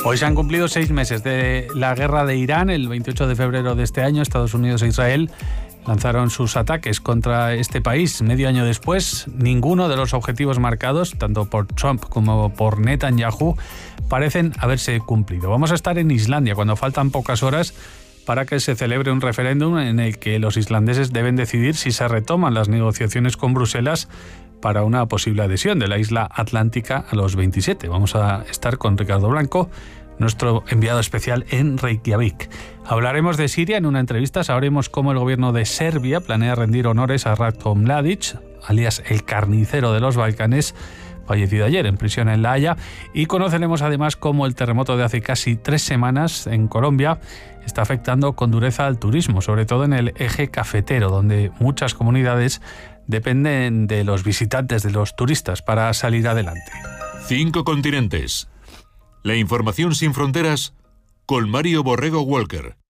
Hoy se han cumplido 6 meses de la guerra de Irán. El 28 de febrero de este año, Estados Unidos e Israel lanzaron sus ataques contra este país. Medio año después, ninguno de los objetivos marcados, tanto por Trump como por Netanyahu, parecen haberse cumplido. Vamos a estar en Islandia cuando faltan pocas horas para que se celebre un referéndum en el que los islandeses deben decidir si se retoman las negociaciones con Bruselas para una posible adhesión de la isla atlántica a los 27. Vamos a estar con Ricardo Blanco, nuestro enviado especial en Reykjavik. Hablaremos de Siria en una entrevista, sabremos cómo el gobierno de Serbia planea rendir honores a Ratko Mladic, alias el carnicero de los Balcanes, fallecido ayer en prisión en La Haya, y conoceremos además cómo el terremoto de hace casi 3 semanas en Colombia está afectando con dureza al turismo, sobre todo en el eje cafetero, donde muchas comunidades dependen de los visitantes, de los turistas, para salir adelante. 5 continentes. La información sin fronteras con Mario Borrego Walker.